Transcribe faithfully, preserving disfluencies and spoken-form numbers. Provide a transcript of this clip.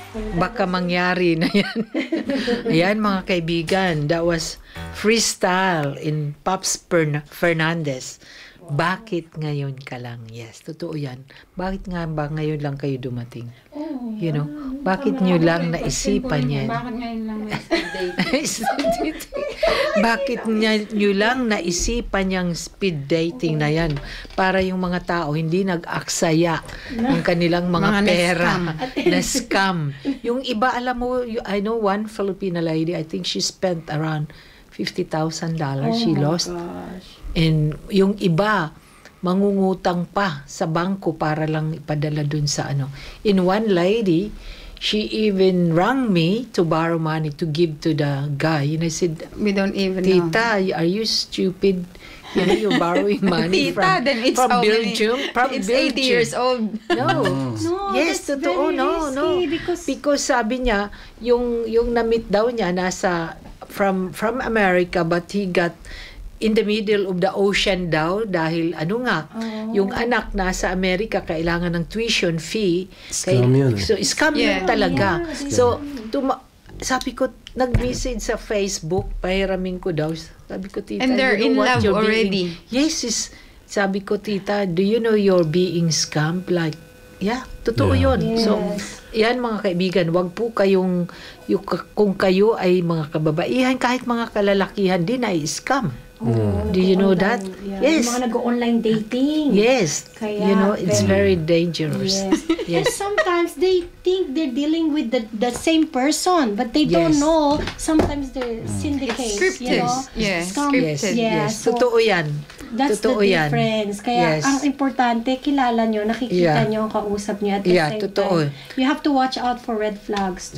baka mangyari na yan. Ayan mga kaibigan, that was freestyle in Pops Fern- Fernandez. Bakit ngayon ka lang? Yes, totoo yan. Bakit nga ba ngayon lang kayo dumating? You know, bakit nyo lang naisipan yan? Bakit ngayon lang may speed dating? Bakit niya, nyo lang naisipan yung speed dating na yan? Para yung mga tao hindi nag-aksaya ng kanilang mga, Mga pera na-scam. na scam. Yung iba, alam mo, y- I know one Filipina lady, I think she spent around fifty thousand dollars she lost. And yung iba, mangungutang pa sa bangko para lang ipadala dun sa ano. In one lady, she even rang me to borrow money to give to the guy. And I said, We don't even know. Tita, are you stupid? You know, you're borrowing money Tita, from, then it's from how many- Belgium. From It's Belgium. eighty years old. No. No, Yes, that's totoo. very No, no. risky because- Because sabi niya, yung, yung na-meet daw niya nasa, from, from America, but he got in the middle of the ocean daw dahil ano nga, Oh. yung anak nasa Amerika kailangan ng tuition fee. Scam yun eh. So, scam Yeah. yun talaga. Yeah, So, tuma- sabi ko, nag-message sa Facebook, pahiramin ko daw. Sabi ko, tita, And they're you know in what? love You're already. being- yes, is, sabi ko, tita, do you know you're being scammed? Like, yeah, totoo Yeah. yun. So, yan mga kaibigan, wag po kayong, yung, kung kayo ay mga kababaihan, kahit mga kalalakihan din ay scam. Oo, Do you know nag-o-online, that? yeah. Yes. Yung mga nag-online dating. Yes. Kaya, you know, it's very very- dangerous. Yes. Yes. And sometimes they think they're dealing with the, the same person, but they don't Yes. know. Sometimes they're syndicates, Scripted. you know. Yeah, Scam- Yes, scripted. Yeah, yes. so Totoo yan. that's Totoo the yan. difference. Kaya Yes. ang importante, kilala nyo, nakikita Yeah. nyo ang kausap nyo at the Yeah, same totoo. time. You have to watch out for red flags.